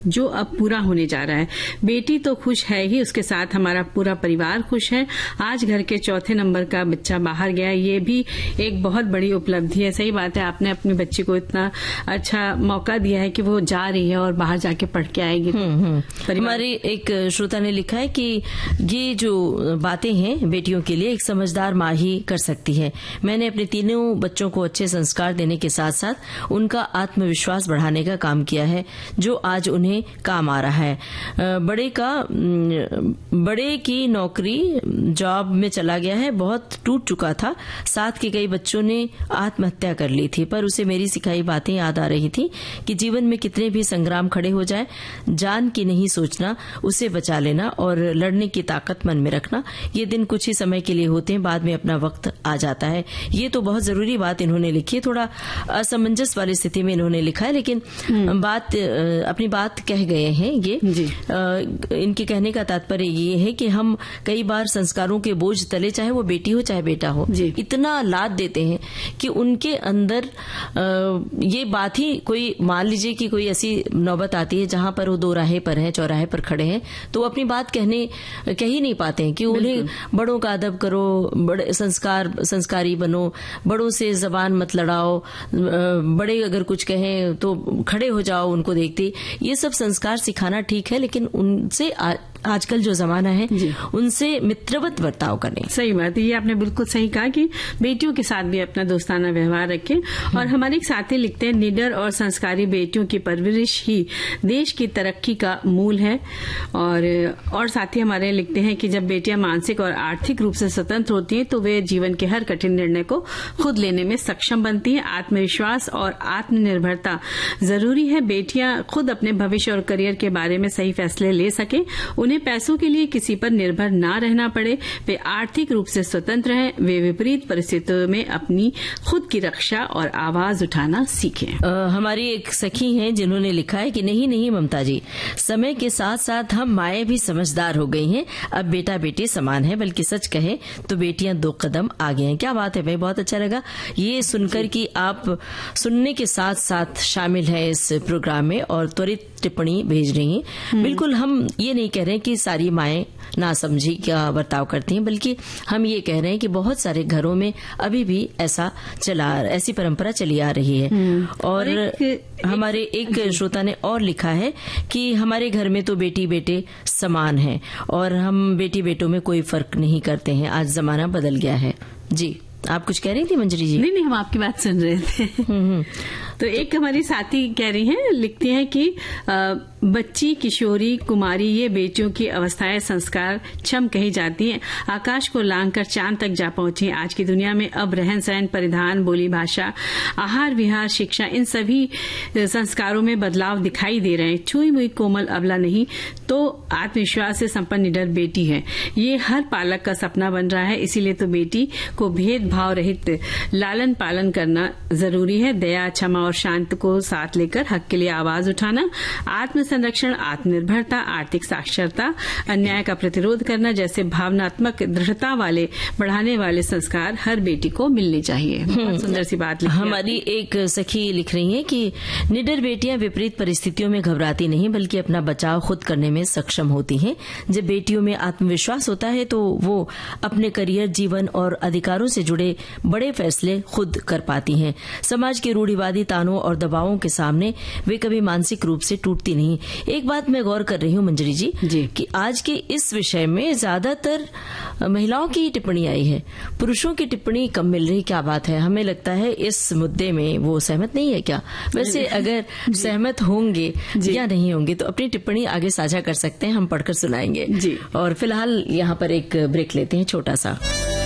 जो अब पूरा होने जा रहा है। बेटी तो खुश है ही, उसके साथ हमारा पूरा परिवार खुश है। आज घर के चौथे नंबर का बच्चा बाहर गया, ये भी एक बहुत बड़ी उपलब्धि है। सही बात है, आपने अपने बच्चे को इतना अच्छा मौका दिया है कि वो जा रही है और बाहर जाके पढ़ के आएगी। हमारी एक श्रोता ने लिखा है कि ये जो बातें हैं बेटियों के लिए एक समझदार माँ ही कर सकती है। मैंने अपने तीनों बच्चों को अच्छे संस्कार देने के साथ साथ उनका आत्मविश्वास बढ़ाने का काम किया है, जो आज उन्हें काम आ रहा है। बड़े की नौकरी जॉब में चला गया है, बहुत टूट चुका था। साथ के कई बच्चों ने आत्महत्या कर ली थी, पर उसे मेरी सिखाई बातें याद आ रही थी कि जीवन में कितने भी संग्राम खड़े हो जाए, जान की नहीं सोचना, उसे बचा लेना और लड़ने की ताकत मन में रखना। ये दिन कुछ ही समय के लिए होते हैं, बाद में अपना वक्त आ जाता है। ये तो बहुत जरूरी बात इन्होंने लिखी है। थोड़ा असमंजस वाली स्थिति में इन्होंने लिखा है, लेकिन अपनी बात कह गए हैं। ये इनके कहने का तात्पर्य ये है कि हम कई बार संस्कारों के बोझ तले, चाहे वो बेटी हो चाहे बेटा हो, इतना लाद देते हैं कि उनके अंदर ये बात ही, कोई मान लीजिए कि कोई ऐसी नौबत आती है जहां पर वो दो राहे पर हैं, चौराहे पर खड़े हैं, तो वो अपनी बात कह ही नहीं पाते हैं कि उन्हें बड़ों का अदब करो, बड़े संस्कारी बनो, बड़ों से जबान मत लड़ाओ, बड़े अगर कुछ कहें तो खड़े हो जाओ उनको देखते। ये सब संस्कार सिखाना ठीक है, लेकिन उनसे आजकल जो जमाना है उनसे मित्रवत बर्ताव करें। सही बात है, ये आपने बिल्कुल सही कहा कि बेटियों के साथ भी अपना दोस्ताना व्यवहार रखें। और हमारे एक साथी लिखते हैं, निडर और संस्कारी बेटियों की परवरिश ही देश की तरक्की का मूल है। और साथी हमारे लिखते हैं कि जब बेटियां मानसिक और आर्थिक रूप से स्वतंत्र होती हैं तो वे जीवन के हर कठिन निर्णय को खुद लेने में सक्षम बनती हैं। आत्मविश्वास और आत्मनिर्भरता जरूरी है। बेटियां खुद अपने भविष्य और करियर के बारे में सही फैसले ले सके, उन्हें पैसों के लिए किसी पर निर्भर ना रहना पड़े, वे आर्थिक रूप से स्वतंत्र हैं, वे विपरीत परिस्थितियों में अपनी खुद की रक्षा और आवाज उठाना सीखें। हमारी एक सखी हैं जिन्होंने लिखा है कि नहीं ममता जी, समय के साथ साथ हम माएं भी समझदार हो गई हैं, अब बेटा बेटी समान है, बल्कि सच कहे तो बेटियां 2 कदम आगे हैं। क्या बात है भाई, बहुत अच्छा लगा ये सुनकर कि आप सुनने के साथ साथ शामिल है इस प्रोग्राम में और त्वरित टिप्पणी भेज रही हैं। बिल्कुल हम ये नहीं कह रहे हैं कि सारी माएं नासमझी का बर्ताव करती हैं, बल्कि हम ये कह रहे हैं कि बहुत सारे घरों में अभी भी ऐसी परंपरा चली आ रही है। और हमारे एक श्रोता ने और लिखा है कि हमारे घर में तो बेटी बेटे समान हैं और हम बेटी बेटों में कोई फर्क नहीं करते हैं, आज जमाना बदल गया है। जी, आप कुछ कह रही थी मंजरी जी? नहीं, हम आपकी बात सुन रहे थे। तो एक हमारी साथी कह रही हैं, लिखती हैं कि बच्ची, किशोरी, कुमारी, ये बेटियों की अवस्थाएं संस्कार क्षम कही जाती हैं। आकाश को लांघकर चांद तक जा पहुंची। आज की दुनिया में अब रहन सहन, परिधान, बोली भाषा, आहार विहार, शिक्षा, इन सभी संस्कारों में बदलाव दिखाई दे रहे हैं। छुई मुई कोमल अबला नहीं तो आत्मविश्वास से संपन्न निडर बेटी है, ये हर पालक का सपना बन रहा है। इसीलिए तो बेटी को भेदभाव रहित लालन पालन करना जरूरी है। दया, क्षमा और शांत को साथ लेकर हक के लिए आवाज उठाना, आत्म संरक्षण, आत्मनिर्भरता, आर्थिक साक्षरता, अन्याय का प्रतिरोध करना जैसे भावनात्मक दृढ़ता वाले बढ़ाने वाले संस्कार हर बेटी को मिलने चाहिए। बहुत सुंदर सी बात लिखी। हमारी एक सखी लिख रही है कि निडर बेटियां विपरीत परिस्थितियों में घबराती नहीं, बल्कि अपना बचाव खुद करने में सक्षम होती हैं। जब बेटियों में आत्मविश्वास होता है तो वो अपने करियर, जीवन और अधिकारों से जुड़े बड़े फैसले खुद कर पाती हैं। समाज के रूढ़िवादी तानों और दबावों के सामने वे कभी मानसिक रूप से टूटती नहीं। एक बात मैं गौर कर रही हूँ मंजरी जी कि आज के इस विषय में ज्यादातर महिलाओं की टिप्पणी आई है, पुरुषों की टिप्पणी कम मिल रही। क्या बात है, हमें लगता है इस मुद्दे में वो सहमत नहीं है क्या? वैसे अगर सहमत होंगे या नहीं होंगे तो अपनी टिप्पणी आगे साझा कर सकते हैं, हम पढ़कर सुनाएंगे। और फिलहाल यहाँ पर एक ब्रेक लेते हैं छोटा सा।